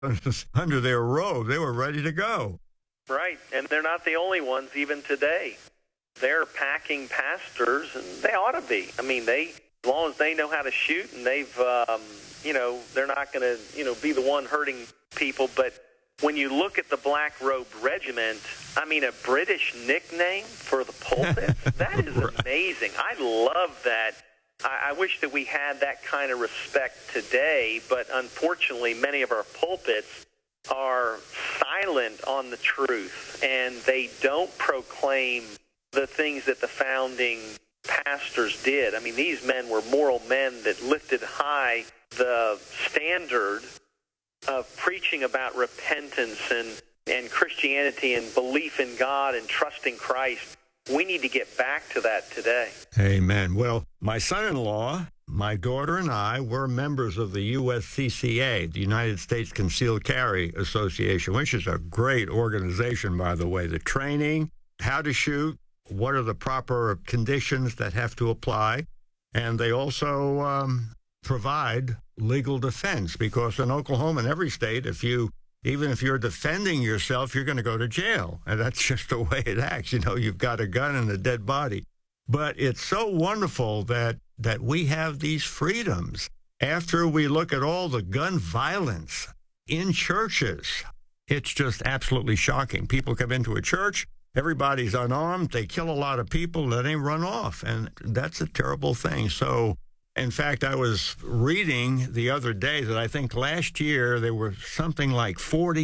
under their robe. They were ready to go. Right, and they're not the only ones even today. They're packing pastors, and they ought to be. I mean, as long as they know how to shoot, and they've, they're not going to, be the one hurting people. But when you look at the Black Robe Regiment, I mean, a British nickname for the pulpit, that is amazing. I love that. I wish that we had that kind of respect today, but unfortunately, many of our pulpits are silent on the truth, and they don't proclaim the things that the founding pastors did. I mean, these men were moral men that lifted high the standard of preaching about repentance and Christianity and belief in God and trusting Christ. We need to get back to that today. Amen. Well, my son-in-law, my daughter, and I were members of the USCCA, the United States Concealed Carry Association, which is a great organization, by the way. The training, how to shoot, what are the proper conditions that have to apply, and they also provide legal defense, because in Oklahoma and every state, even if you're defending yourself, you're going to go to jail. And that's just the way it acts. You've got a gun and a dead body. But it's so wonderful that we have these freedoms. After we look at all the gun violence in churches, it's just absolutely shocking. People come into a church, everybody's unarmed, they kill a lot of people, then they run off. And that's a terrible thing. So, in fact, I was reading the other day that I think last year there were something like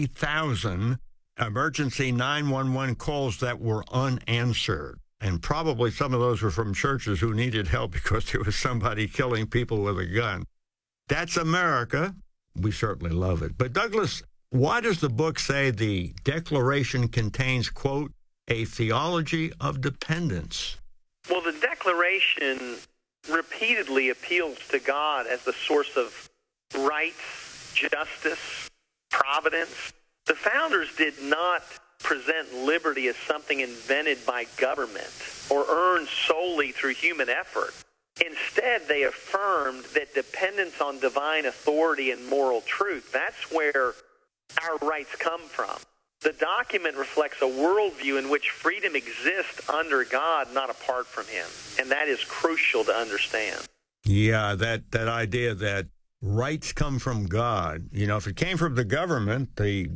40,000 emergency 911 calls that were unanswered. And probably some of those were from churches who needed help because there was somebody killing people with a gun. That's America. We certainly love it. But Douglas, why does the book say the Declaration contains, quote, a theology of dependence? Well, the Declaration repeatedly appeals to God as the source of rights, justice, providence. The founders did not present liberty as something invented by government or earned solely through human effort. Instead, they affirmed that dependence on divine authority and moral truth, that's where our rights come from. The document reflects a worldview in which freedom exists under God, not apart from Him. And that is crucial to understand. Yeah, that idea that rights come from God. If it came from the government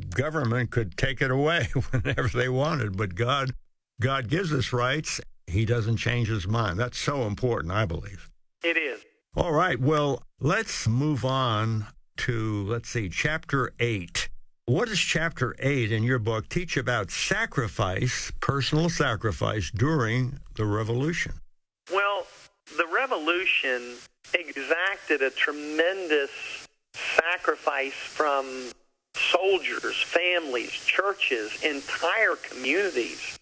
could take it away whenever they wanted. But God gives us rights. He doesn't change His mind. That's so important, I believe. It is. All right. Well, let's move on to, Chapter 8. What does Chapter 8 in your book teach about sacrifice, personal sacrifice, during the Revolution? Well, the Revolution exacted a tremendous sacrifice from soldiers, families, churches, entire communities.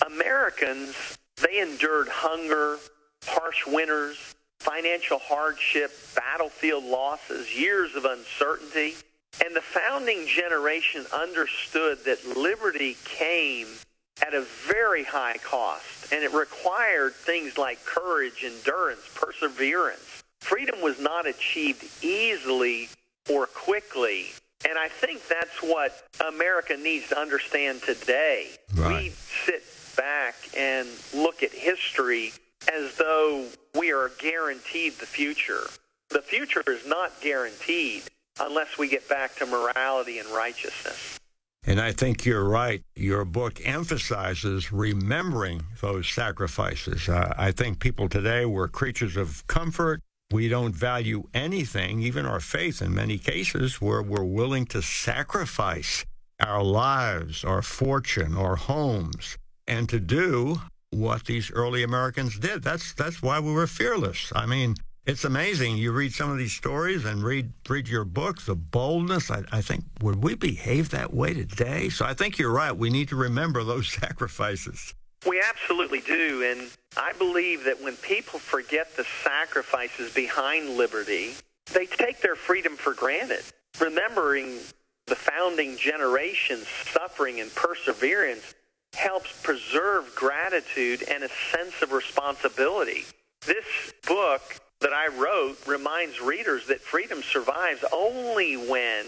Americans, they endured hunger, harsh winters, financial hardship, battlefield losses, years of uncertainty. And the founding generation understood that liberty came at a very high cost, and it required things like courage, endurance, perseverance. Freedom was not achieved easily or quickly, and I think that's what America needs to understand today. Right. We sit back and look at history as though we are guaranteed the future. The future is not guaranteed unless we get back to morality and righteousness. And I think you're right. Your book emphasizes remembering those sacrifices. I think people today, we're creatures of comfort. We don't value anything, even our faith in many cases, where we're willing to sacrifice our lives, our fortune, our homes, and to do what these early Americans did. That's why we were fearless. I mean, it's amazing. You read some of these stories and read your book, the boldness. I think, would we behave that way today? So I think you're right. We need to remember those sacrifices. We absolutely do. And I believe that when people forget the sacrifices behind liberty, they take their freedom for granted. Remembering the founding generation's suffering and perseverance helps preserve gratitude and a sense of responsibility. This book that I wrote reminds readers that freedom survives only when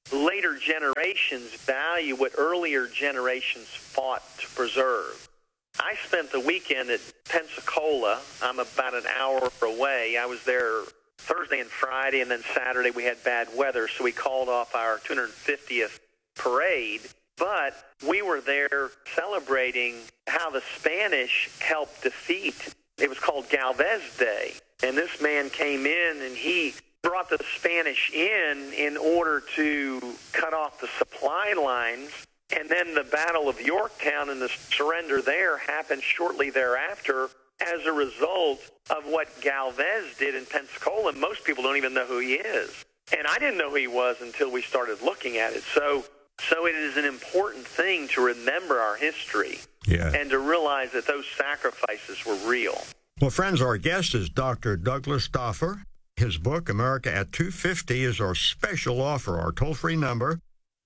later generations value what earlier generations fought to preserve. I spent the weekend at Pensacola. I'm about an hour away. I was there Thursday and Friday, and then Saturday we had bad weather, so we called off our 250th parade. But we were there celebrating how the Spanish helped defeat. It was called Galvez Day. And this man came in and he brought the Spanish in order to cut off the supply lines. And then the Battle of Yorktown and the surrender there happened shortly thereafter as a result of what Galvez did in Pensacola. Most people don't even know who he is. And I didn't know who he was until we started looking at it. So it is an important thing to remember our history and to realize that those sacrifices were real. Well, friends, our guest is Dr. Douglas Stauffer. His book, America at 250, is our special offer. Our toll-free number,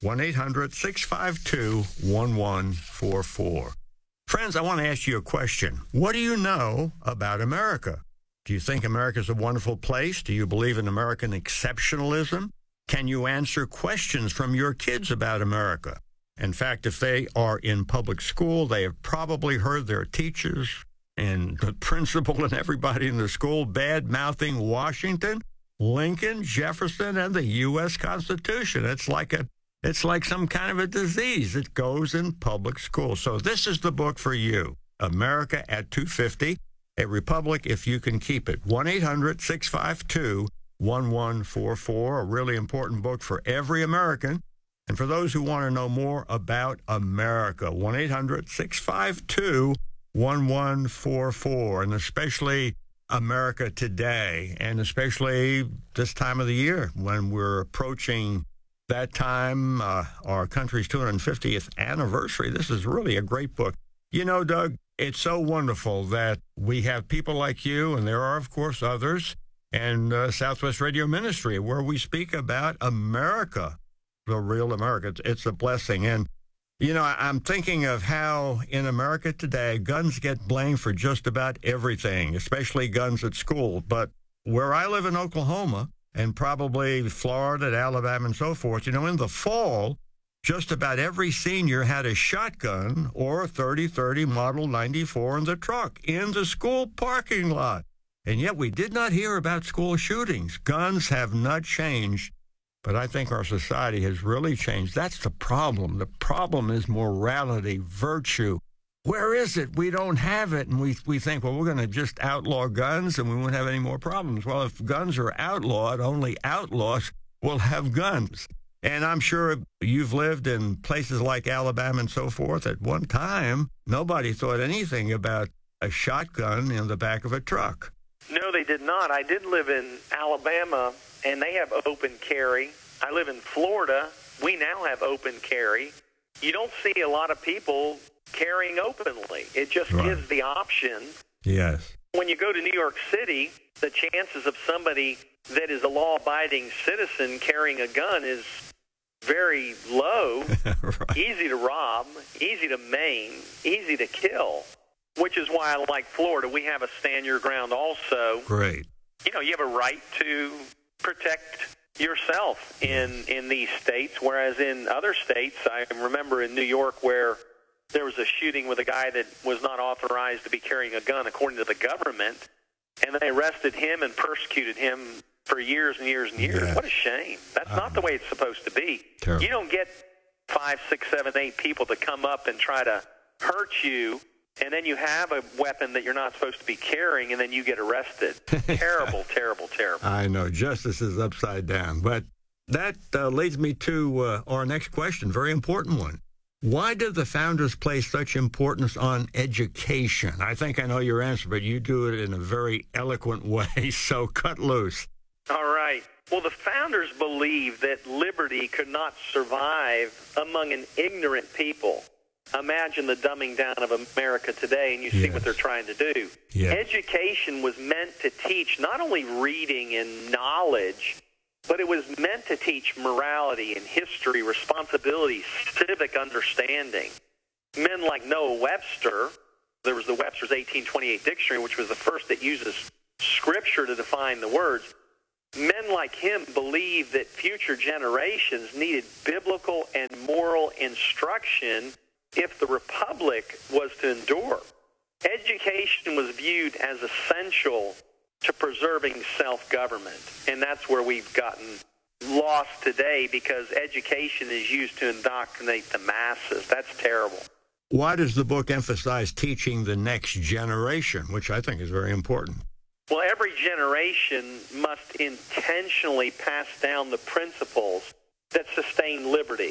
1-800-652-1144. Friends, I want to ask you a question. What do you know about America? Do you think America is a wonderful place? Do you believe in American exceptionalism? Can you answer questions from your kids about America? In fact, if they are in public school, they have probably heard their teachers and the principal and everybody in the school bad-mouthing Washington, Lincoln, Jefferson, and the U.S. Constitution. It's like some kind of a disease. It goes in public school. So this is the book for you, America at 250, A Republic If You Can Keep It. 1-800-652-1144, a really important book for every American. And for those who want to know more about America, 1-800-652-1144, and especially America today, and especially this time of the year when we're approaching that time, our country's 250th anniversary. This is really a great book. You know, Doug, it's so wonderful that we have people like you, and there are, of course, others, and Southwest Radio Ministry, where we speak about America, the real America. It's a blessing. And, you know, I'm thinking of how in America today, guns get blamed for just about everything, especially guns at school. But where I live in Oklahoma, and probably Florida, Alabama, and so forth, you know, in the fall, just about every senior had a shotgun or a 30-30 Model 94 in the truck in the school parking lot. And yet we did not hear about school shootings. Guns have not changed, but I think our society has really changed. That's the problem. The problem is morality, virtue. Where is it? We don't have it. And we think, well, we're going to just outlaw guns and we won't have any more problems. Well, if guns are outlawed, only outlaws will have guns. And I'm sure you've lived in places like Alabama and so forth. At one time, nobody thought anything about a shotgun in the back of a truck. No, they did not. I did live in Alabama, and they have open carry. I live in Florida. We now have open carry. You don't see a lot of people carrying openly. It just gives the option. Yes. When you go to New York City, the chances of somebody that is a law-abiding citizen carrying a gun is very low, easy to rob, easy to maim, easy to kill, which is why I like Florida. We have a stand your ground also. Great. You know, you have a right to protect yourself in these states, whereas in other states, I remember in New York where there was a shooting with a guy that was not authorized to be carrying a gun according to the government, and they arrested him and persecuted him for years and years and years. Yeah. What a shame. That's not the way it's supposed to be. Terrible. You don't get 5, 6, 7, 8 people to come up and try to hurt you, and then you have a weapon that you're not supposed to be carrying, and then you get arrested. Terrible, terrible, terrible. I know. Justice is upside down. But that leads me to our next question, very important one. Why did the founders place such importance on education? I think I know your answer, but you do it in a very eloquent way, so cut loose. All right. Well, the founders believed that liberty could not survive among an ignorant people. Imagine the dumbing down of America today, and you see what they're trying to do. Yes. Education was meant to teach not only reading and knowledge, but it was meant to teach morality and history, responsibility, civic understanding. Men like Noah Webster, there was the Webster's 1828 dictionary, which was the first that uses Scripture to define the words. Men like him believed that future generations needed biblical and moral instruction if the republic was to endure. Education was viewed as essential to preserving self-government, and that's where we've gotten lost today because education is used to indoctrinate the masses. That's terrible. Why does the book emphasize teaching the next generation, which I think is very important? Well, every generation must intentionally pass down the principles that sustain liberty.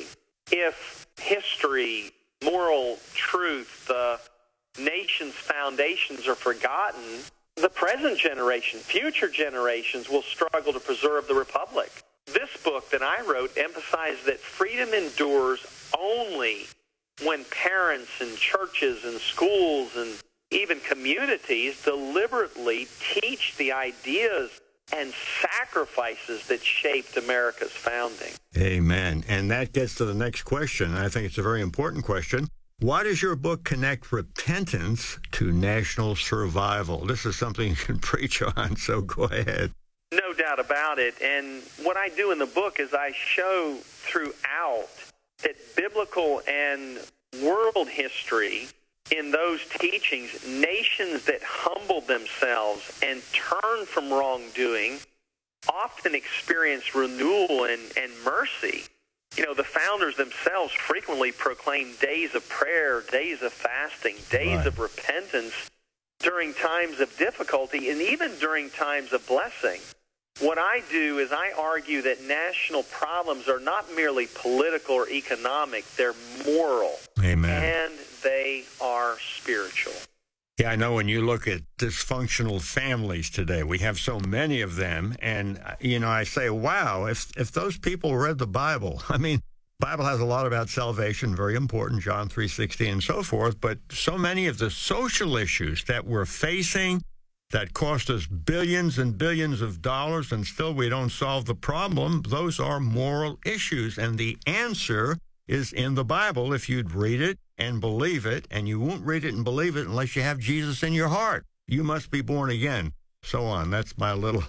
If history, moral truth, the nation's foundations are forgotten, the present generation, future generations will struggle to preserve the republic. This book that I wrote emphasized that freedom endures only when parents and churches and schools and even communities deliberately teach the ideas and sacrifices that shaped America's founding. Amen. And that gets to the next question. I think it's a very important question. Why does your book connect repentance to national survival? This is something you can preach on, so go ahead. No doubt about it. And what I do in the book is I show throughout that biblical and world history, in those teachings, nations that humbled themselves and turned from wrongdoing often experience renewal and mercy. You know, the founders themselves frequently proclaimed days of prayer, days of fasting, days of repentance during times of difficulty and even during times of blessing. What I do is I argue that national problems are not merely political or economic, they're moral. Amen. And they are spiritual. Yeah, I know when you look at dysfunctional families today, we have so many of them. And, you know, I say, wow, if those people read the Bible, I mean, the Bible has a lot about salvation, very important, John 3:16 and so forth. But so many of the social issues that we're facing that cost us billions and billions of dollars and still we don't solve the problem, those are moral issues. And the answer is in the Bible if you'd read it and believe it, and you won't read it and believe it unless you have Jesus in your heart. You must be born again. So on. That's my little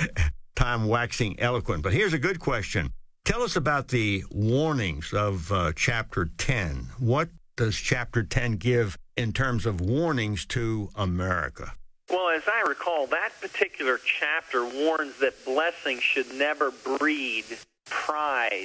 time waxing eloquent. But here's a good question. Tell us about the warnings of Chapter 10. What does Chapter 10 give in terms of warnings to America? Well, as I recall, that particular chapter warns that blessing should never breed pride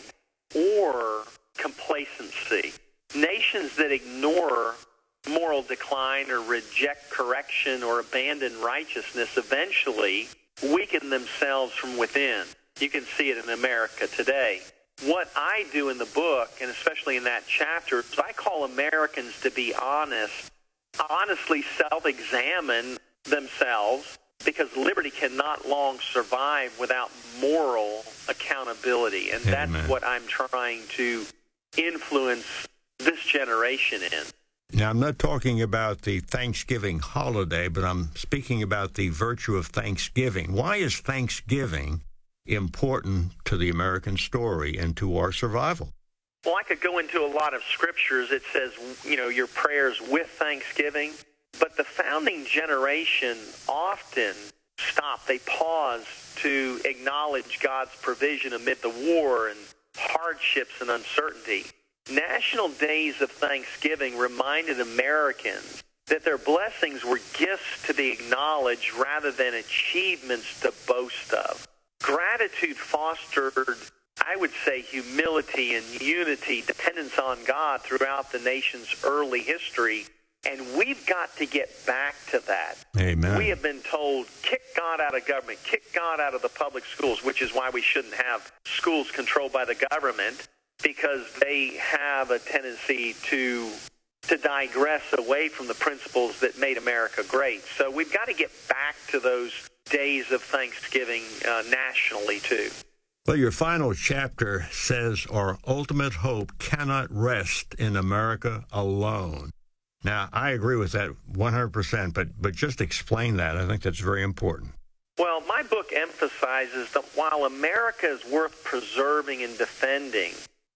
or complacency. Nations that ignore moral decline or reject correction or abandon righteousness eventually weaken themselves from within. You can see it in America today. What I do in the book, and especially in that chapter, is I call Americans to be honest, honestly self-examine themselves, because liberty cannot long survive without moral accountability. And Amen. That's what I'm trying to influence this generation in. Now, I'm not talking about the Thanksgiving holiday, but I'm speaking about the virtue of Thanksgiving. Why is Thanksgiving important to the American story and to our survival? Well, I could go into a lot of scriptures. It says, your prayers with thanksgiving. But the founding generation often stop. They pause to acknowledge God's provision amid the war and hardships and uncertainty. National Days of Thanksgiving reminded Americans that their blessings were gifts to be acknowledged rather than achievements to boast of. Gratitude fostered, I would say, humility and unity, dependence on God throughout the nation's early history. And we've got to get back to that. Amen. We have been told, kick God out of government, kick God out of the public schools, which is why we shouldn't have schools controlled by the government, because they have a tendency to digress away from the principles that made America great. So we've got to get back to those days of Thanksgiving nationally, too. Well, your final chapter says our ultimate hope cannot rest in America alone. Now, I agree with that 100%, but just explain that. I think that's very important. Well, my book emphasizes that while America is worth preserving and defending,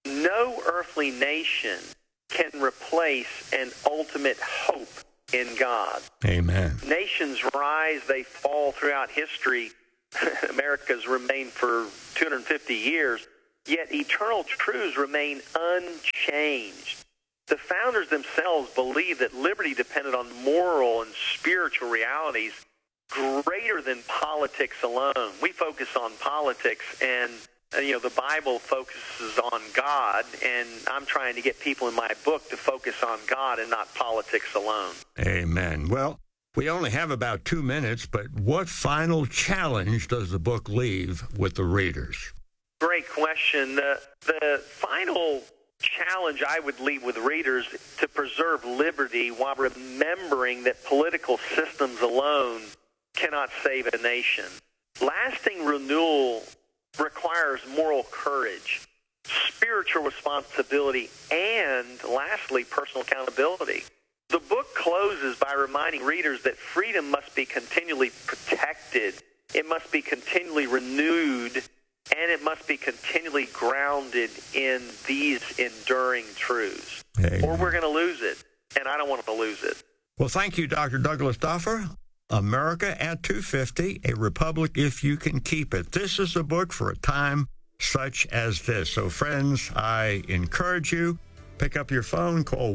no earthly nation can replace an ultimate hope in God. Amen. Nations rise, they fall throughout history, America's remained for 250 years, yet eternal truths remain unchanged. The founders themselves believed that liberty depended on moral and spiritual realities greater than politics alone. We focus on politics, and the Bible focuses on God, and I'm trying to get people in my book to focus on God and not politics alone. Amen. Well, we only have about 2 minutes, but what final challenge does the book leave with the readers? Great question. The final challenge I would leave with readers to preserve liberty while remembering that political systems alone cannot save a nation. Lasting renewal requires moral courage, spiritual responsibility, and, lastly, personal accountability. The book closes by reminding readers that freedom must be continually protected, it must be continually renewed, and it must be continually grounded in these enduring truths. Amen. Or we're going to lose it, and I don't want to lose it. Well, thank you, Dr. Douglas Stoffer. America at 250, A Republic If You Can Keep It. This is a book for a time such as this. So, friends, I encourage you, pick up your phone, call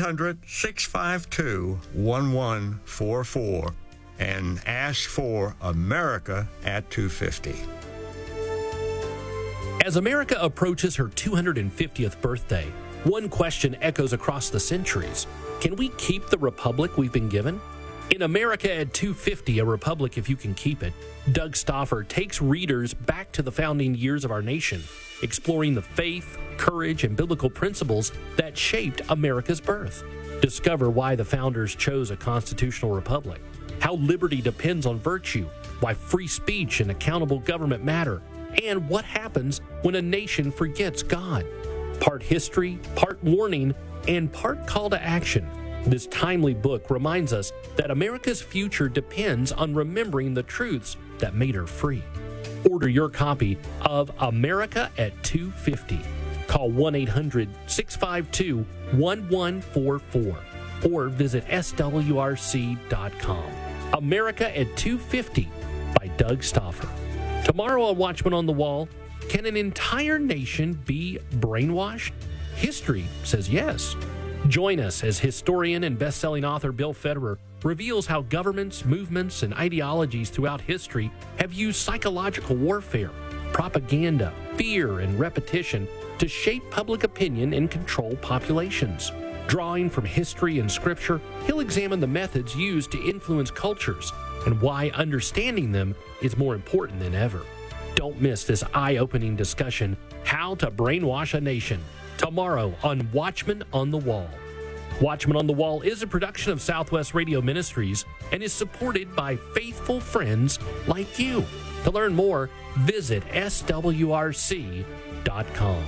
1-800-652-1144, and ask for America at 250. As America approaches her 250th birthday, one question echoes across the centuries. Can we keep the republic we've been given? In America at 250, A Republic If You Can Keep It, Doug Stoffer takes readers back to the founding years of our nation, exploring the faith, courage, and biblical principles that shaped America's birth. Discover why the founders chose a constitutional republic, how liberty depends on virtue, why free speech and accountable government matter, and what happens when a nation forgets God. Part history, part warning, and part call to action. This timely book reminds us that America's future depends on remembering the truths that made her free. Order your copy of America at 250. Call 1-800-652-1144 or visit swrc.com. America at 250 by Doug Stoffer. Tomorrow on Watchman on the Wall, can an entire nation be brainwashed? History says yes. Join us as historian and best-selling author Bill Federer reveals how governments, movements, and ideologies throughout history have used psychological warfare, propaganda, fear, and repetition to shape public opinion and control populations. Drawing from history and scripture, he'll examine the methods used to influence cultures and why understanding them is more important than ever. Don't miss this eye-opening discussion, How to Brainwash a Nation, tomorrow on Watchman on the Wall. Watchman on the Wall is a production of Southwest Radio Ministries and is supported by faithful friends like you. To learn more, visit swrc.com.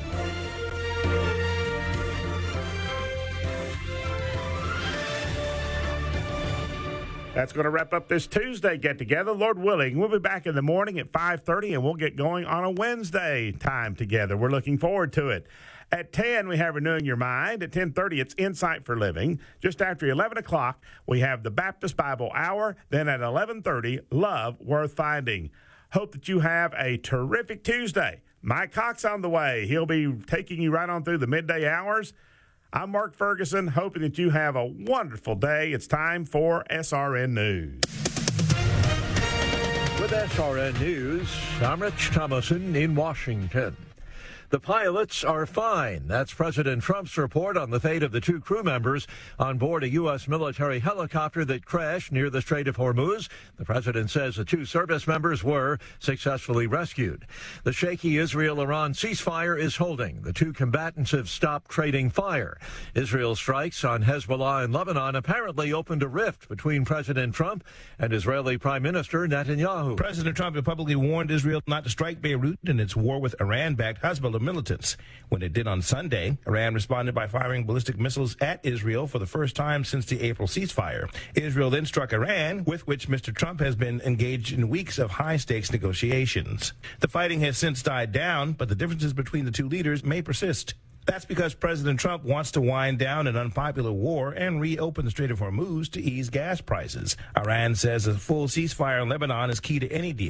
That's going to wrap up this Tuesday get-together. Lord willing, we'll be back in the morning at 5:30, and we'll get going on a Wednesday time together. We're looking forward to it. At 10, we have Renewing Your Mind. At 10:30, it's Insight for Living. Just after 11 o'clock, we have the Baptist Bible Hour. Then at 11:30, Love Worth Finding. Hope that you have a terrific Tuesday. Mike Cox on the way. He'll be taking you right on through the midday hours. I'm Mark Ferguson, hoping that you have a wonderful day. It's time for SRN News. With SRN News, I'm Rich Thomason in Washington. The pilots are fine. That's President Trump's report on the fate of the two crew members on board a U.S. military helicopter that crashed near the Strait of Hormuz. The president says the two service members were successfully rescued. The shaky Israel-Iran ceasefire is holding. The two combatants have stopped trading fire. Israel's strikes on Hezbollah and Lebanon apparently opened a rift between President Trump and Israeli Prime Minister Netanyahu. President Trump had publicly warned Israel not to strike Beirut in its war with Iran-backed Hezbollah militants. When it did on Sunday, Iran responded by firing ballistic missiles at Israel for the first time since the April ceasefire. Israel then struck Iran, with which Mr. Trump has been engaged in weeks of high-stakes negotiations. The fighting has since died down, but the differences between the two leaders may persist. That's because President Trump wants to wind down an unpopular war and reopen the Strait of Hormuz to ease gas prices. Iran says a full ceasefire in Lebanon is key to any deal. Bernie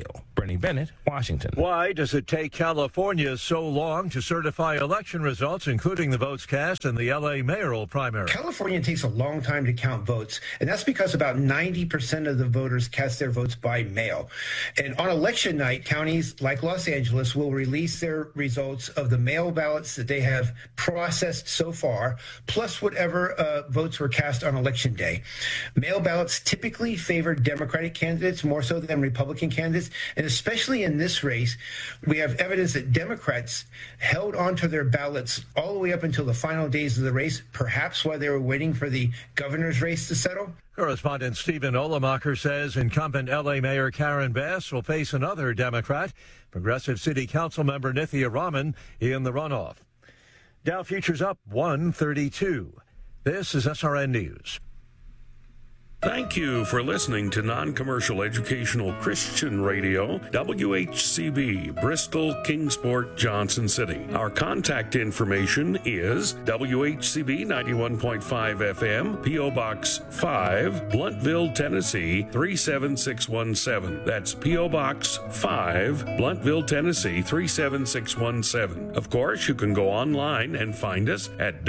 Ernie Bennett, Washington. Why does it take California so long to certify election results, including the votes cast in the L.A. mayoral primary? California takes a long time to count votes, and that's because about 90% of the voters cast their votes by mail. And on election night, counties like Los Angeles will release their results of the mail ballots that they have processed so far, plus whatever votes were cast on election day. Mail ballots typically favor Democratic candidates more so than Republican candidates, and especially in this race, we have evidence that Democrats held onto their ballots all the way up until the final days of the race, perhaps while they were waiting for the governor's race to settle. Correspondent Stephen Olemacher says incumbent L.A. Mayor Karen Bass will face another Democrat, Progressive City Council member Nithya Raman, in the runoff. Dow futures up 132. This is SRN News. Thank you for listening to Non-Commercial Educational Christian Radio, WHCB, Bristol, Kingsport, Johnson City. Our contact information is WHCB 91.5 FM, P.O. Box 5, Blountville, Tennessee 37617. That's P.O. Box 5, Blountville, Tennessee 37617. Of course, you can go online and find us at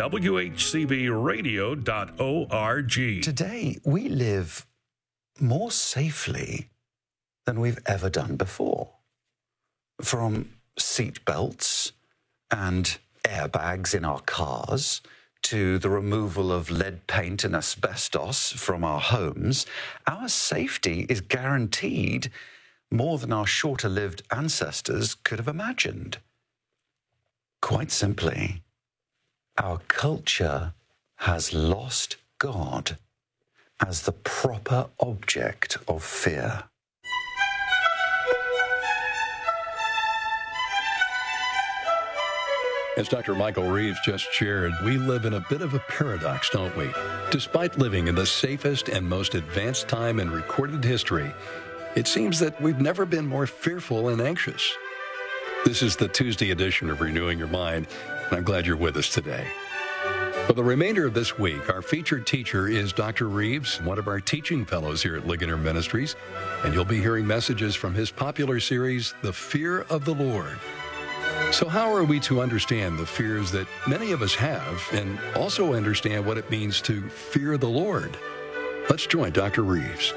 WHCBradio.org. Today, we live more safely than we've ever done before. From seat belts and airbags in our cars to the removal of lead paint and asbestos from our homes, our safety is guaranteed more than our shorter-lived ancestors could have imagined. Quite simply, our culture has lost God as the proper object of fear. As Dr. Michael Reeves just shared, we live in a bit of a paradox, don't we? Despite living in the safest and most advanced time in recorded history, it seems that we've never been more fearful and anxious. This is the Tuesday edition of Renewing Your Mind, and I'm glad you're with us today. For the remainder of this week, our featured teacher is Dr. Reeves, one of our teaching fellows here at Ligonier Ministries, and you'll be hearing messages from his popular series, The Fear of the Lord. So how are we to understand the fears that many of us have and also understand what it means to fear the Lord? Let's join Dr. Reeves.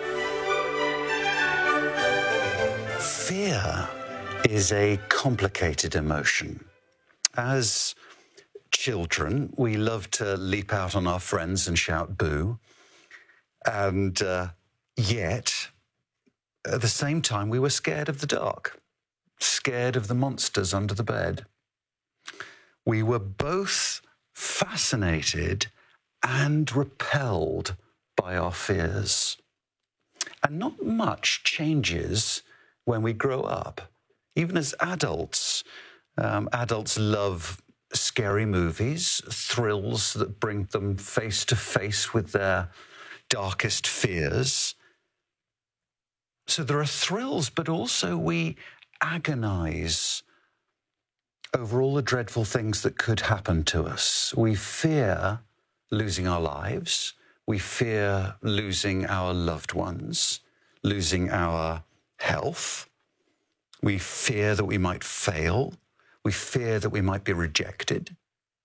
Fear is a complicated emotion. As children, we love to leap out on our friends and shout boo. And yet, at the same time, we were scared of the dark, scared of the monsters under the bed. We were both fascinated and repelled by our fears. And not much changes when we grow up. Even as adults, adults love scary movies, thrills that bring them face to face with their darkest fears. So there are thrills, but also we agonize over all the dreadful things that could happen to us. We fear losing our lives. We fear losing our loved ones, losing our health. We fear that we might fail. We fear that we might be rejected.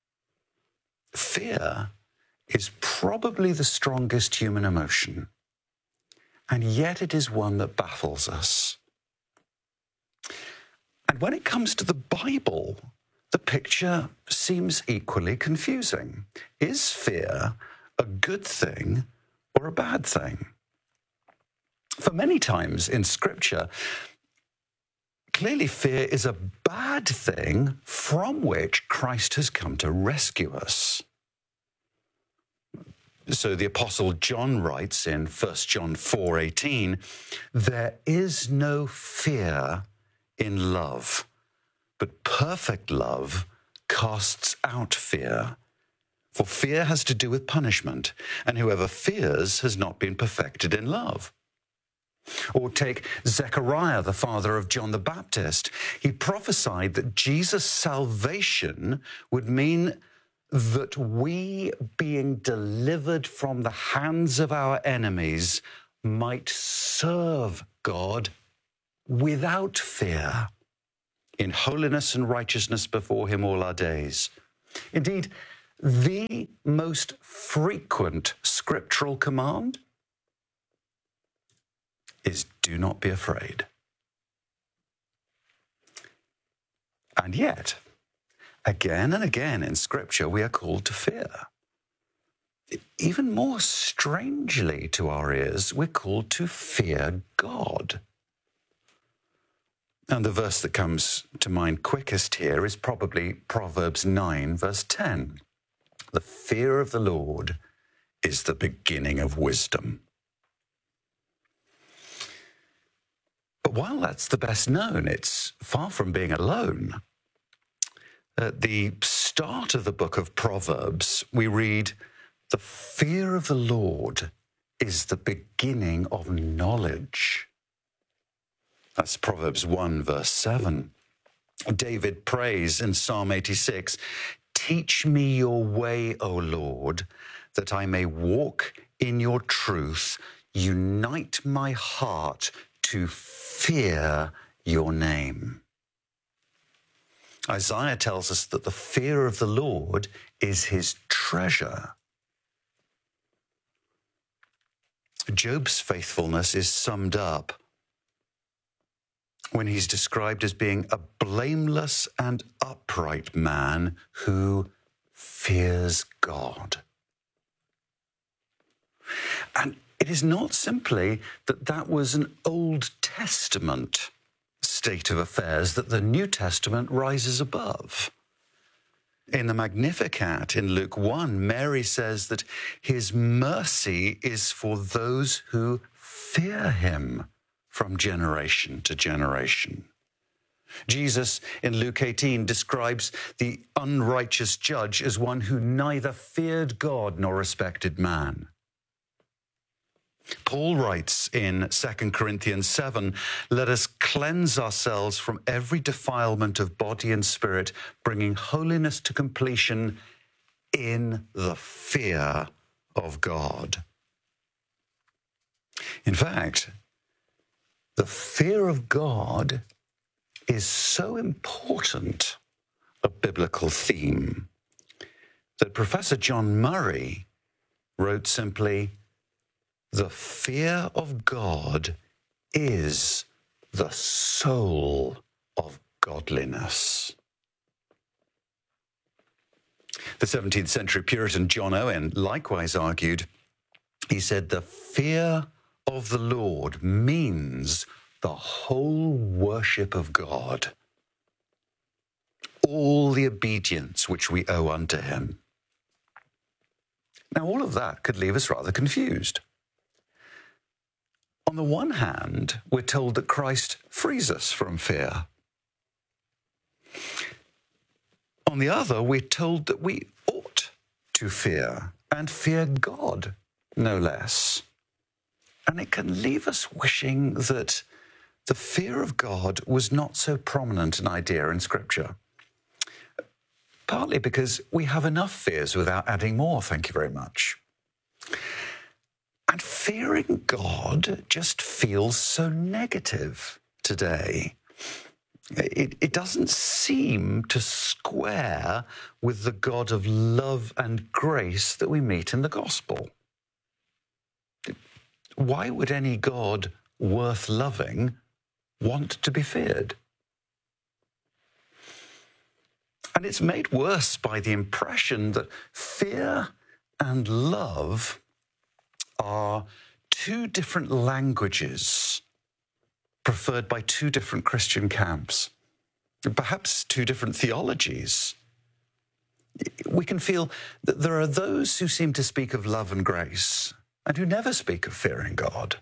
Fear is probably the strongest human emotion, and yet it is one that baffles us. And when it comes to the Bible, the picture seems equally confusing. Is fear a good thing or a bad thing? For many times in Scripture, clearly, fear is a bad thing from which Christ has come to rescue us. So the Apostle John writes in 1 John 4:18, "There is no fear in love, but perfect love casts out fear. For fear has to do with punishment, and whoever fears has not been perfected in love." Or take Zechariah, the father of John the Baptist. He prophesied that Jesus' salvation would mean that we, being delivered from the hands of our enemies, might serve God without fear, in holiness and righteousness before him all our days. Indeed, the most frequent scriptural command is do not be afraid. And yet, again and again in Scripture, we are called to fear. Even more strangely to our ears, we're called to fear God. And the verse that comes to mind quickest here is probably Proverbs 9, verse 10. The fear of the Lord is the beginning of wisdom. But while that's the best known, it's far from being alone. At the start of the book of Proverbs, we read, the fear of the Lord is the beginning of knowledge. That's Proverbs 1, verse 7. David prays in Psalm 86, teach me your way, O Lord, that I may walk in your truth. Unite my heart to fear your name. Isaiah tells us that the fear of the Lord is his treasure. Job's faithfulness is summed up when he's described as being a blameless and upright man who fears God. And it is not simply that that was an Old Testament state of affairs that the New Testament rises above. In the Magnificat in Luke 1, Mary says that his mercy is for those who fear him from generation to generation. Jesus in Luke 18 describes the unrighteous judge as one who neither feared God nor respected man. Paul writes in 2 Corinthians 7, let us cleanse ourselves from every defilement of body and spirit, bringing holiness to completion in the fear of God. In fact, the fear of God is so important a biblical theme that Professor John Murray wrote simply, the fear of God is the soul of godliness. The 17th century Puritan John Owen likewise argued, he said, the fear of the Lord means the whole worship of God, all the obedience which we owe unto him. Now, all of that could leave us rather confused. On the one hand, we're told that Christ frees us from fear. On the other, we're told that we ought to fear, and fear God, no less. And it can leave us wishing that the fear of God was not so prominent an idea in Scripture. Partly because we have enough fears without adding more, thank you very much. And fearing God just feels so negative today. It doesn't seem to square with the God of love and grace that we meet in the gospel. Why would any God worth loving want to be feared? And it's made worse by the impression that fear and love are two different languages preferred by two different Christian camps, perhaps two different theologies. We can feel that there are those who seem to speak of love and grace and who never speak of fearing God.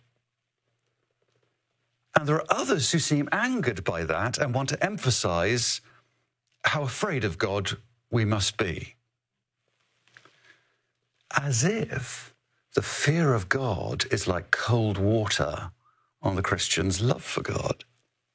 And there are others who seem angered by that and want to emphasize how afraid of God we must be. As if the fear of God is like cold water on the Christian's love for God,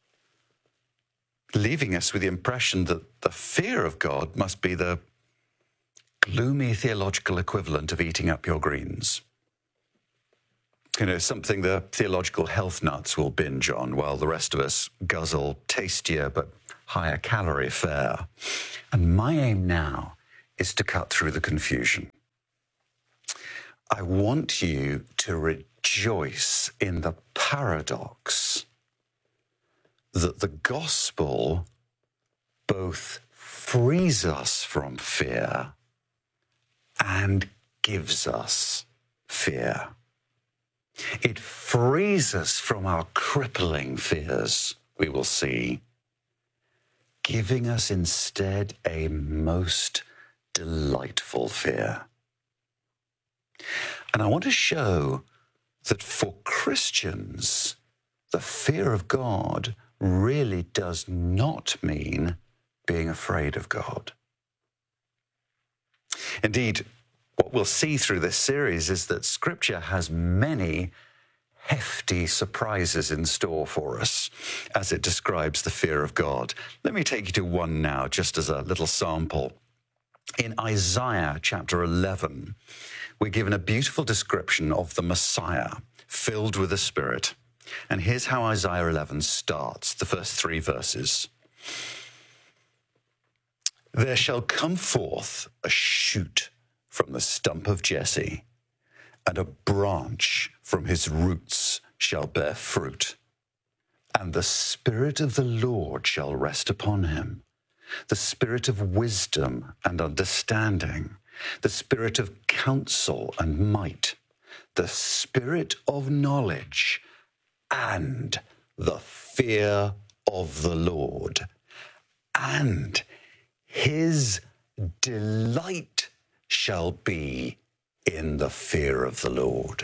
leaving us with the impression that the fear of God must be the gloomy theological equivalent of eating up your greens. something the theological health nuts will binge on while the rest of us guzzle tastier but higher calorie fare. And my aim now is to cut through the confusion. I want you to rejoice in the paradox that the gospel both frees us from fear and gives us fear. It frees us from our crippling fears, we will see, giving us instead a most delightful fear. And I want to show that for Christians, the fear of God really does not mean being afraid of God. Indeed, what we'll see through this series is that Scripture has many hefty surprises in store for us as it describes the fear of God. Let me take you to one now, just as a little sample. In Isaiah chapter 11, we're given a beautiful description of the Messiah filled with the Spirit. And here's how Isaiah 11 starts, the first 3 verses. There shall come forth a shoot from the stump of Jesse, and a branch from his roots shall bear fruit. And the Spirit of the Lord shall rest upon him, the Spirit of wisdom and understanding, the Spirit of counsel and might, the Spirit of knowledge and the fear of the Lord. And his delight shall be in the fear of the Lord.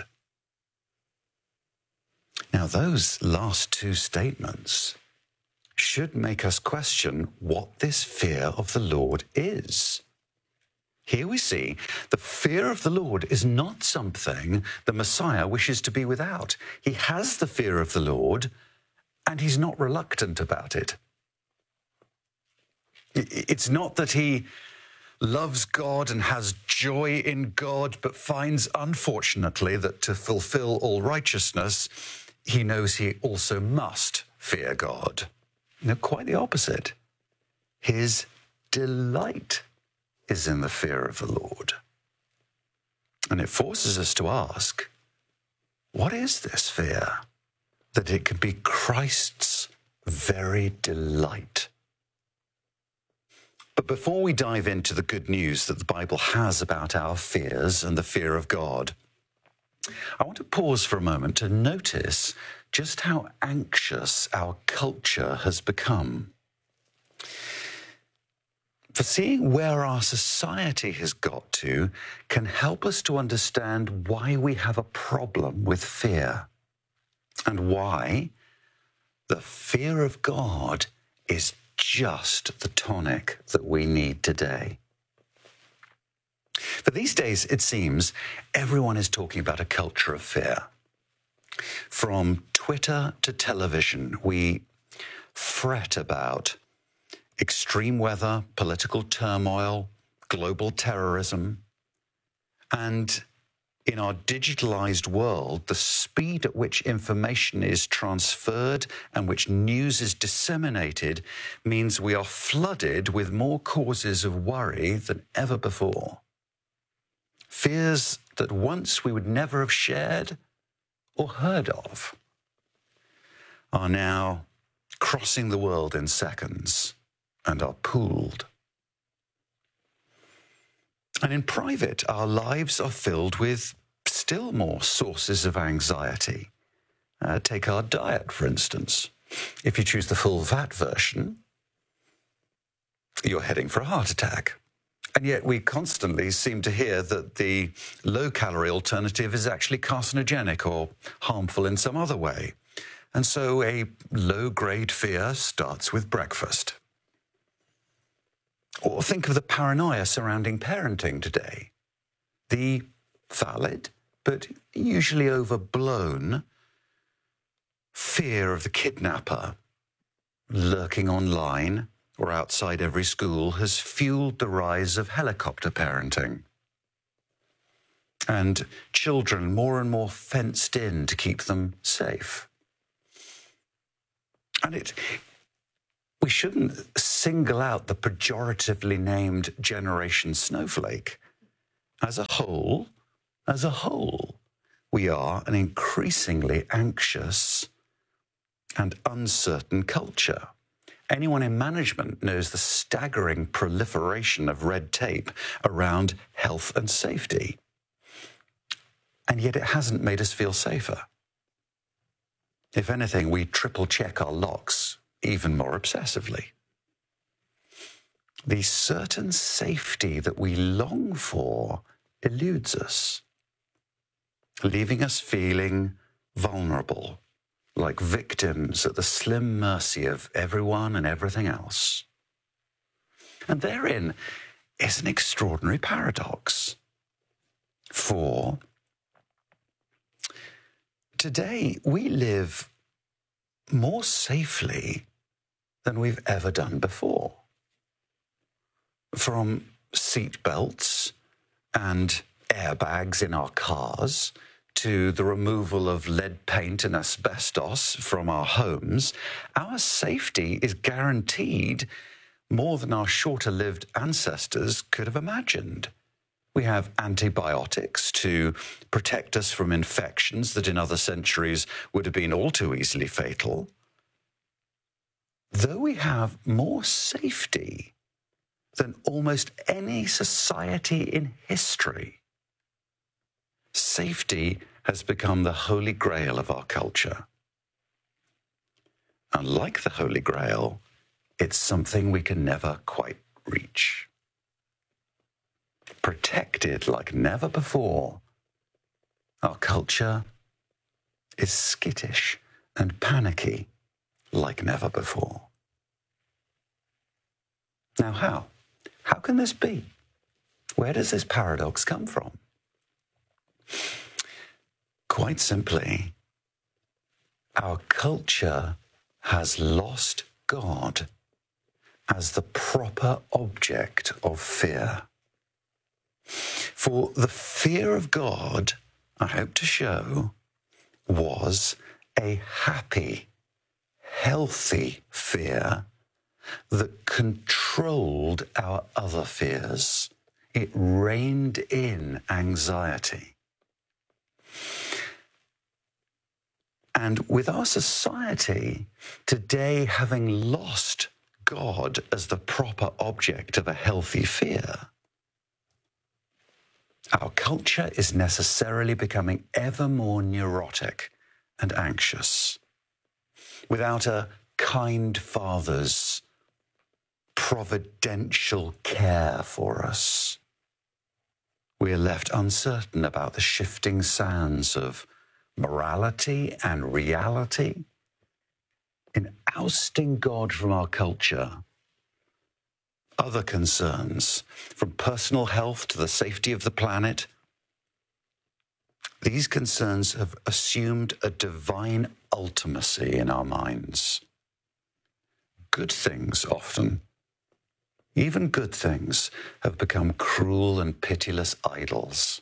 Now, those last 2 statements should make us question what this fear of the Lord is. Here we see the fear of the Lord is not something the Messiah wishes to be without. He has the fear of the Lord, and he's not reluctant about it. It's not that he loves God and has joy in God, but finds, unfortunately, that to fulfill all righteousness, he knows he also must fear God. No, quite the opposite. His delight is in the fear of the Lord. And it forces us to ask, what is this fear? That it can be Christ's very delight. But before we dive into the good news that the Bible has about our fears and the fear of God, I want to pause for a moment to notice just how anxious our culture has become. For seeing where our society has got to can help us to understand why we have a problem with fear and why the fear of God is just the tonic that we need today. For these days, it seems, everyone is talking about a culture of fear. From Twitter to television, we fret about extreme weather, political turmoil, global terrorism, and in our digitalized world, the speed at which information is transferred and which news is disseminated means we are flooded with more causes of worry than ever before. Fears that once we would never have shared or heard of are now crossing the world in seconds and are pooled. And in private, our lives are filled with still more sources of anxiety. Take our diet, for instance. If you choose the full fat version, you're heading for a heart attack. And yet we constantly seem to hear that the low-calorie alternative is actually carcinogenic or harmful in some other way. And so a low-grade fear starts with breakfast. Or think of the paranoia surrounding parenting today. The valid, but usually overblown, fear of the kidnapper lurking online or outside every school has fueled the rise of helicopter parenting. and children more and more fenced in to keep them safe. And we shouldn't single out the pejoratively named Generation Snowflake. As a whole, we are an increasingly anxious and uncertain culture. Anyone in management knows the staggering proliferation of red tape around health and safety. And yet it hasn't made us feel safer. If anything, we triple check our locks even more obsessively. The certain safety that we long for eludes us, leaving us feeling vulnerable, like victims at the slim mercy of everyone and everything else. And therein is an extraordinary paradox. For today, we live more safely than we've ever done before. From seat belts and airbags in our cars to the removal of lead paint and asbestos from our homes, our safety is guaranteed more than our shorter-lived ancestors could have imagined. We have antibiotics to protect us from infections that in other centuries would have been all too easily fatal. Though we have more safety than almost any society in history, safety has become the holy grail of our culture. And like the Holy Grail, it's something we can never quite reach. Protected like never before, our culture is skittish and panicky like never before. Now how? How can this be? Where does this paradox come from? Quite simply, our culture has lost God as the proper object of fear. For the fear of God, I hope to show, was a happy, healthy fear that controlled our other fears. It reined in anxiety. And with our society today having lost God as the proper object of a healthy fear, our culture is necessarily becoming ever more neurotic and anxious. Without a kind Father's providential care for us, we are left uncertain about the shifting sands of morality and reality. In ousting God from our culture, other concerns, from personal health to the safety of the planet, these concerns have assumed a divine ultimacy in our minds. Good things often, even good things, have become cruel and pitiless idols.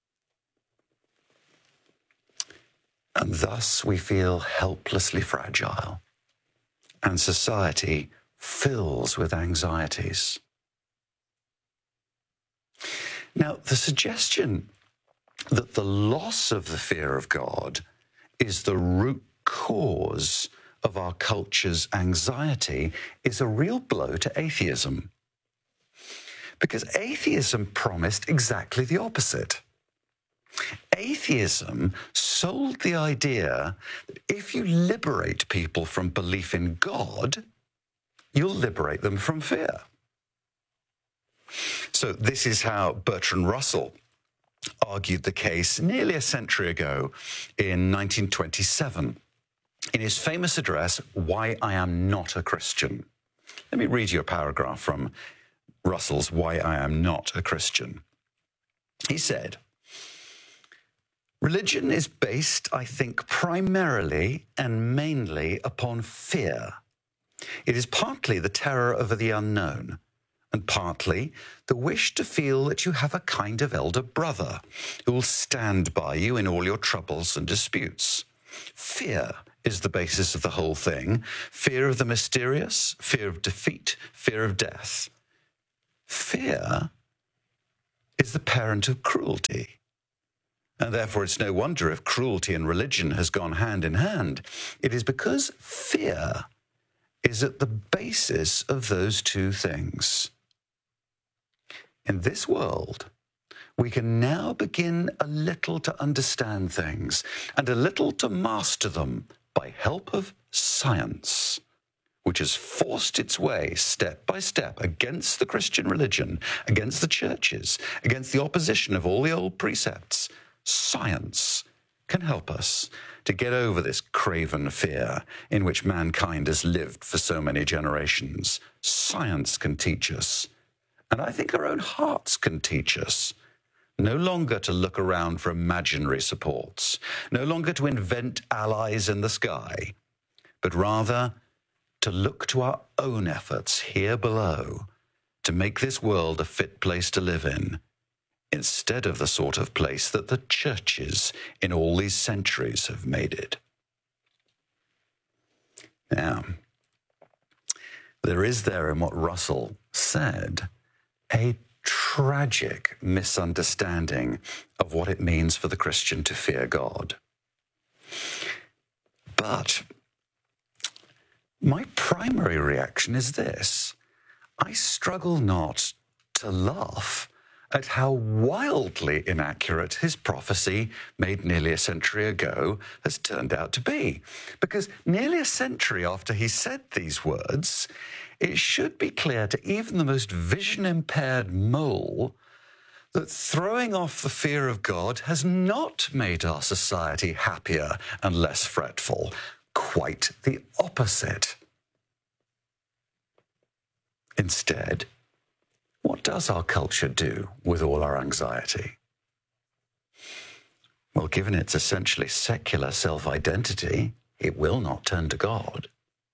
And thus we feel helplessly fragile, and society fills with anxieties. Now, the suggestion that the loss of the fear of God is the root cause of our culture's anxiety is a real blow to atheism. Because atheism promised exactly the opposite. Atheism sold the idea that if you liberate people from belief in God, you'll liberate them from fear. So this is how Bertrand Russell argued the case nearly a century ago in 1927 in his famous address, Why I Am Not a Christian. Let me read you a paragraph from Russell's Why I Am Not a Christian. He said, "Religion is based, I think, primarily and mainly upon fear. It is partly the terror over the unknown, and partly the wish to feel that you have a kind of elder brother who will stand by you in all your troubles and disputes. Fear is the basis of the whole thing. Fear of the mysterious, fear of defeat, fear of death. Fear is the parent of cruelty. And therefore it's no wonder if cruelty and religion has gone hand in hand. It is because fear is at the basis of those two things. In this world, we can now begin a little to understand things and a little to master them by help of science, which has forced its way step by step against the Christian religion, against the churches, against the opposition of all the old precepts. Science can help us to get over this craven fear in which mankind has lived for so many generations. Science can teach us, and I think our own hearts can teach us, no longer to look around for imaginary supports, no longer to invent allies in the sky, but rather to look to our own efforts here below to make this world a fit place to live in, instead of the sort of place that the churches in all these centuries have made it. Now, there is there in what Russell said a tragic misunderstanding of what it means for the Christian to fear God. But my primary reaction is this: I struggle not to laugh at how wildly inaccurate his prophecy made nearly a century ago has turned out to be. Because nearly a century after he said these words, it should be clear to even the most vision-impaired mole that throwing off the fear of God has not made our society happier and less fretful. Quite the opposite. Instead, what does our culture do with all our anxiety? Well, given its essentially secular self-identity, it will not turn to God.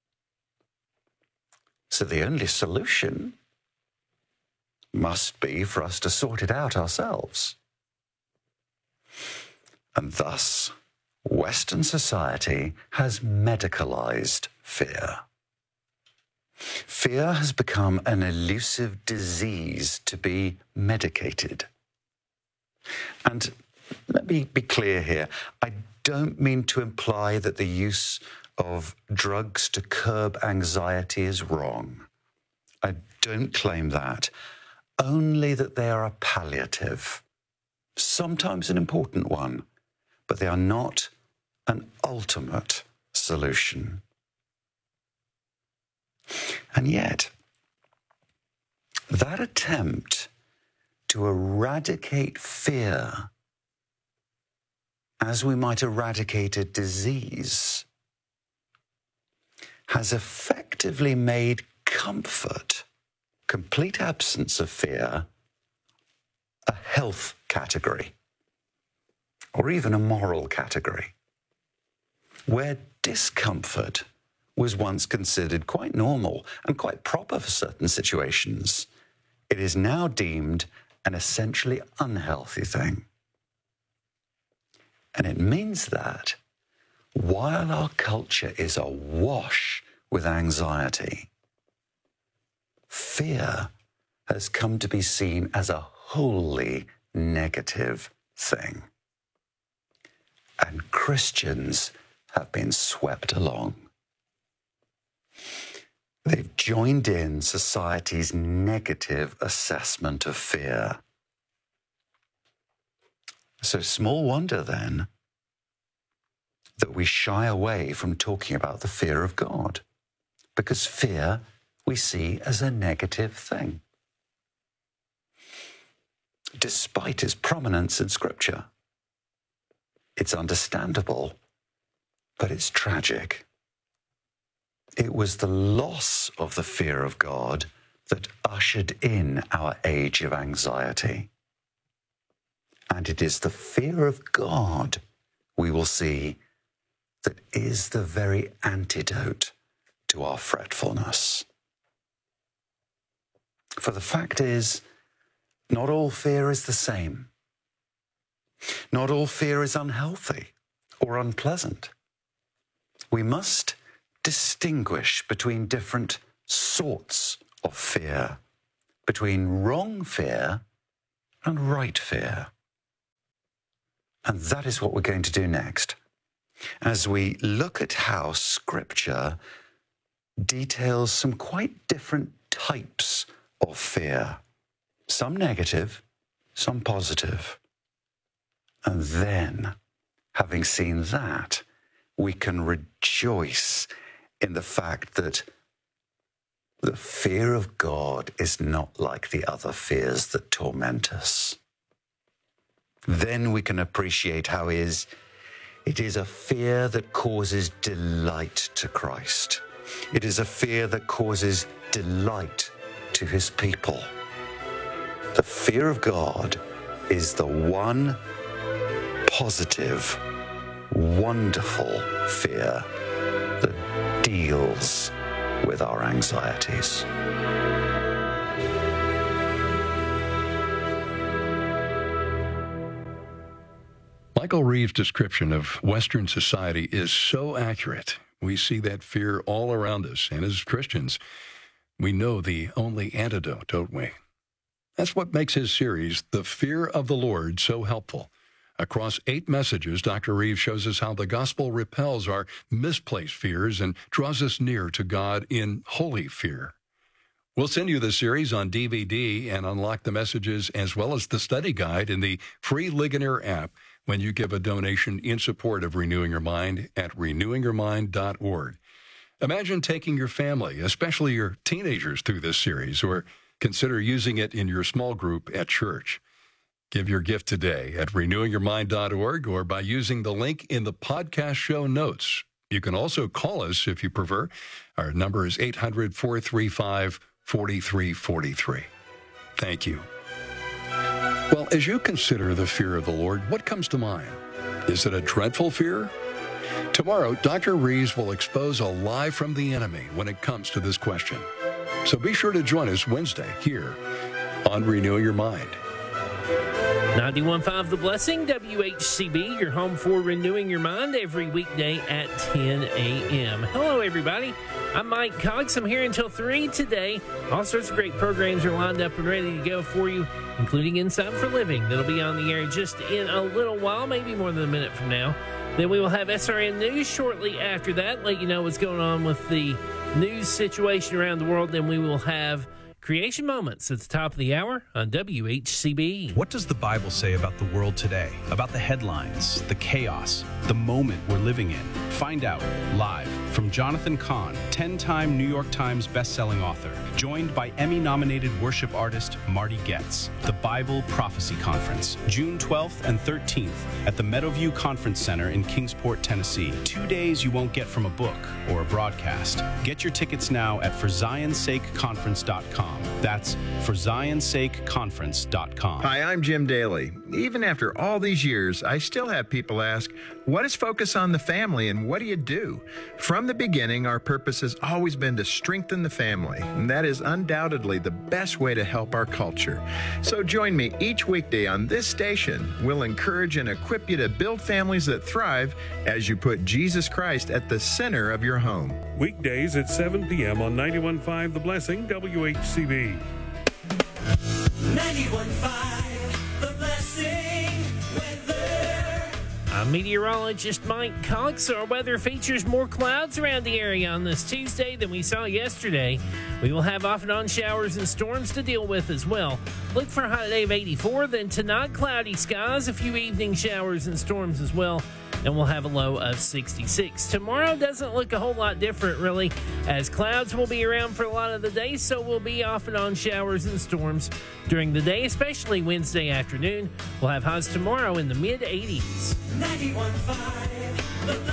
So the only solution must be for us to sort it out ourselves. And thus, Western society has medicalized fear. Fear has become an elusive disease to be medicated. And let me be clear here. I don't mean to imply that the use of drugs to curb anxiety is wrong. I don't claim that. Only that they are a palliative, sometimes an important one, but they are not an ultimate solution. And yet, that attempt to eradicate fear as we might eradicate a disease has effectively made comfort, complete absence of fear, a health category, or even a moral category, where discomfort was once considered quite normal and quite proper for certain situations. It is now deemed an essentially unhealthy thing. And it means that while our culture is awash with anxiety, fear has come to be seen as a wholly negative thing. And Christians have been swept along. They've joined in society's negative assessment of fear. So small wonder, then, that we shy away from talking about the fear of God, because fear we see as a negative thing, despite its prominence in Scripture. It's understandable, but it's tragic. It was the loss of the fear of God that ushered in our age of anxiety. And it is the fear of God, we will see, that is the very antidote to our fretfulness. For the fact is, not all fear is the same. Not all fear is unhealthy or unpleasant. We must distinguish between different sorts of fear, between wrong fear and right fear. And that is what we're going to do next, as we look at how Scripture details some quite different types of fear, some negative, some positive. And then, having seen that, we can rejoice in the fact that the fear of God is not like the other fears that torment us. Then we can appreciate how it is a fear that causes delight to Christ. It is a fear that causes delight to his people. The fear of God is the one positive, wonderful fear that deals with our anxieties. Michael Reeves' description of Western society is so accurate. We see that fear all around us, and as Christians, we know the only antidote, don't we? That's what makes his series, The Fear of the Lord, so helpful. Across 8 messages, Dr. Reeves shows us how the gospel repels our misplaced fears and draws us near to God in holy fear. We'll send you the series on DVD and unlock the messages as well as the study guide in the free Ligonier app when you give a donation in support of Renewing Your Mind at renewingyourmind.org. Imagine taking your family, especially your teenagers, through this series, or consider using it in your small group at church. Give your gift today at renewingyourmind.org or by using the link in the podcast show notes. You can also call us if you prefer. Our number is 800-435-4343. Thank you. Well, as you consider the fear of the Lord, what comes to mind? Is it a dreadful fear? Tomorrow, Dr. Reeves will expose a lie from the enemy when it comes to this question. So be sure to join us Wednesday here on Renewing Your Mind. 91.5 The Blessing, WHCB, your home for Renewing Your Mind every weekday at 10 a.m. Hello, everybody. I'm Mike Cox. I'm here until 3 today. All sorts of great programs are lined up and ready to go for you, including Inside for Living. That'll be on the air just in a little while, maybe more than a minute from now. Then we will have SRN News shortly after that, let you know what's going on with the news situation around the world. Then we will have Creation Moments at the top of the hour on WHCB. What does the Bible say about the world today? About the headlines, the chaos, the moment we're living in? Find out live from Jonathan Cahn, 10-time New York Times bestselling author, joined by Emmy-nominated worship artist Marty Goetz. The Bible Prophecy Conference, June 12th and 13th at the Meadowview Conference Center in Kingsport, Tennessee. 2 days you won't get from a book or a broadcast. Get your tickets now at ForZionSakeConference.com. That's ForZionSakeConference.com. Hi, I'm Jim Daly. Even after all these years, I still have people ask, what is Focus on the Family and what do you do? From the beginning, our purpose has always been to strengthen the family, and that is undoubtedly the best way to help our culture. So join me each weekday on this station. We'll encourage and equip you to build families that thrive as you put Jesus Christ at the center of your home. Weekdays at 7 p.m. on 91.5 The Blessing, WHCB. 91.5 The Blessing weather. I'm meteorologist Mike Cox. Our weather features more clouds around the area on this Tuesday than we saw yesterday. We will have off and on showers and storms to deal with as well. Look for a high day of 84. Then tonight, cloudy skies, a few evening showers and storms as well. And we'll have a low of 66. Tomorrow doesn't look a whole lot different, really, as clouds will be around for a lot of the day, so we'll be off and on showers and storms during the day, especially Wednesday afternoon. We'll have highs tomorrow in the mid-80s. 91.5 The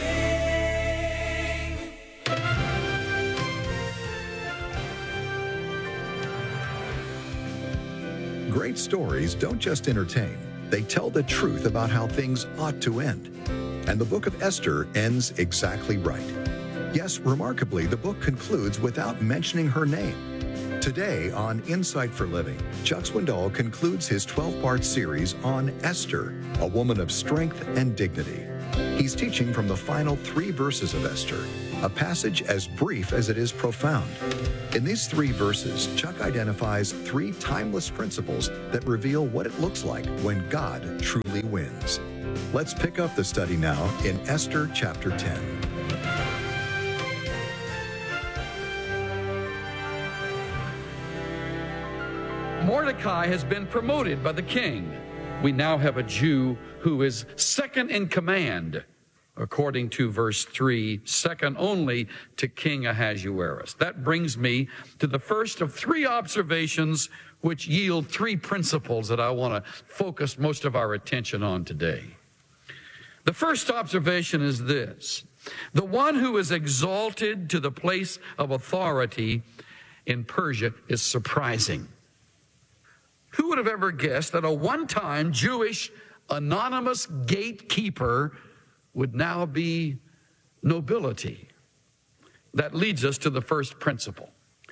Blessing. Great stories don't just entertain. They tell the truth about how things ought to end. And the book of Esther ends exactly right. Yes, remarkably, the book concludes without mentioning her name. Today on Insight for Living, Chuck Swindoll concludes his 12-part series on Esther, a woman of strength and dignity. He's teaching from the final 3 verses of Esther, a passage as brief as it is profound. In these 3 verses, Chuck identifies 3 timeless principles that reveal what it looks like when God truly wins. Let's pick up the study now in Esther chapter 10. Mordecai has been promoted by the king. We now have a Jew who is second in command, according to verse 3, second only to King Ahasuerus. That brings me to the first of 3 observations which yield 3 principles that I want to focus most of our attention on today. The first observation is this: the one who is exalted to the place of authority in Persia is surprising. Who would have ever guessed that a one-time Jewish anonymous gatekeeper would now be nobility? That leads us to the first principle.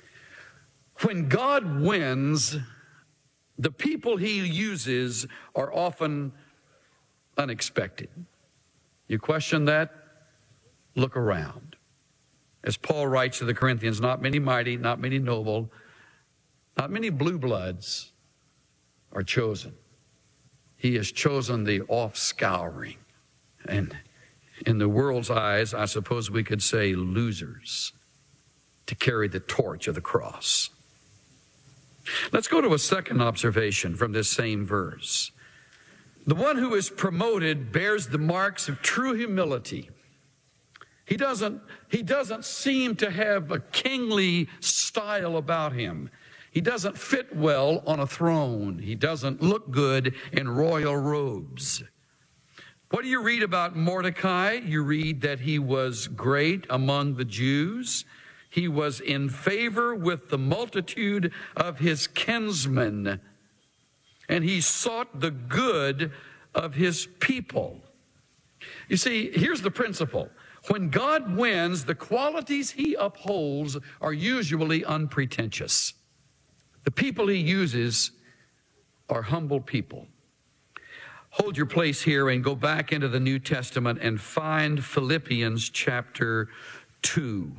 When God wins, the people he uses are often unexpected. You question that? Look around. As Paul writes to the Corinthians, not many mighty, not many noble, not many blue bloods are chosen. He has chosen the offscouring. And in the world's eyes, I suppose we could say losers, to carry the torch of the cross. Let's go to a second observation from this same verse. The one who is promoted bears the marks of true humility. He doesn't seem to have a kingly style about him. He doesn't fit well on a throne. He doesn't look good in royal robes. What do you read about Mordecai? You read that he was great among the Jews. He was in favor with the multitude of his kinsmen, and he sought the good of his people. You see, here's the principle. When God wins, the qualities he upholds are usually unpretentious. The people he uses are humble people. Hold your place here and go back into the New Testament and find Philippians chapter 2.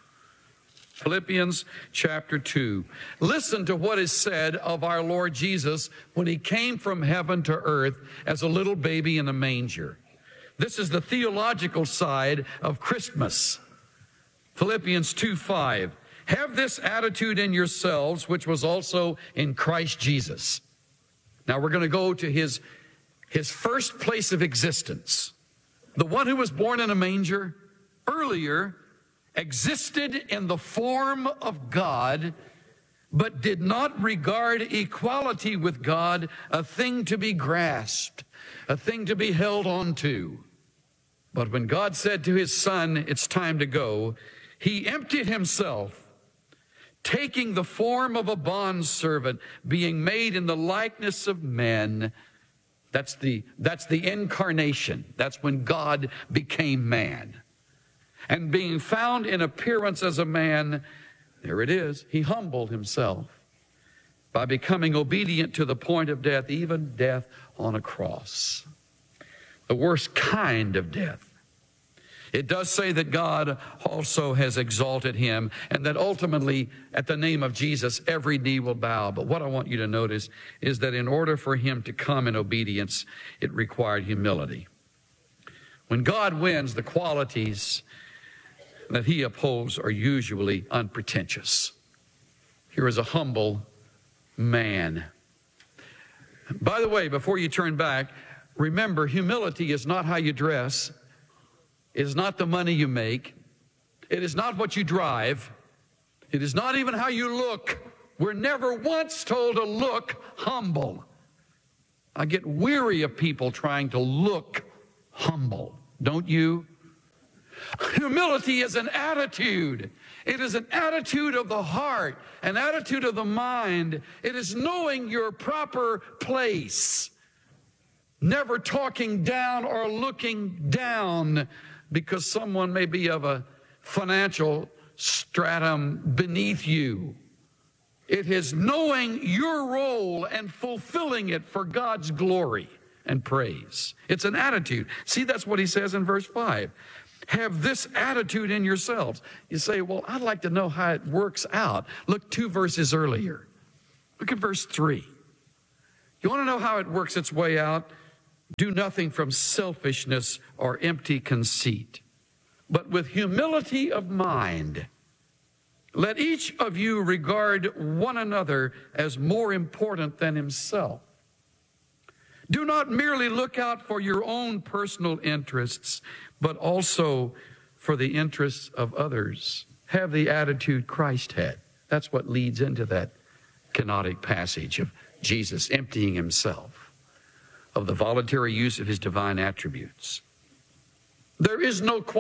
Philippians chapter 2. Listen to what is said of our Lord Jesus when he came from heaven to earth as a little baby in a manger. This is the theological side of Christmas. Philippians 2:5. Have this attitude in yourselves, which was also in Christ Jesus. Now we're going to go to his first place of existence. The one who was born in a manger earlier existed in the form of God, but did not regard equality with God a thing to be grasped, a thing to be held on to. But when God said to his son, it's time to go, he emptied himself, taking the form of a bondservant, being made in the likeness of men. That's the incarnation. That's when God became man. And being found in appearance as a man, there it is, he humbled himself by becoming obedient to the point of death, even death on a cross. The worst kind of death. It does say that God also has exalted him, and that ultimately, at the name of Jesus, every knee will bow. But what I want you to notice is that in order for him to come in obedience, it required humility. When God wins, the qualities that he upholds are usually unpretentious. Here is a humble man. By the way, before you turn back, remember, humility is not how you dress. It is not the money you make. It is not what you drive. It is not even how you look. We're never once told to look humble. I get weary of people trying to look humble. Don't you? Humility is an attitude. It is an attitude of the heart, an attitude of the mind. It is knowing your proper place. Never talking down or looking down because someone may be of a financial stratum beneath you. It is knowing your role and fulfilling it for God's glory and praise. It's an attitude. See, that's what he says in verse 5. Have this attitude in yourselves. You say, well, I'd like to know how it works out. Look 2 verses earlier. Look at verse 3. You want to know how it works its way out? Do nothing from selfishness or empty conceit, but with humility of mind. Let each of you regard one another as more important than himself. Do not merely look out for your own personal interests, but also for the interests of others. Have the attitude Christ had. That's what leads into that kenotic passage of Jesus emptying himself of the voluntary use of his divine attributes. There is no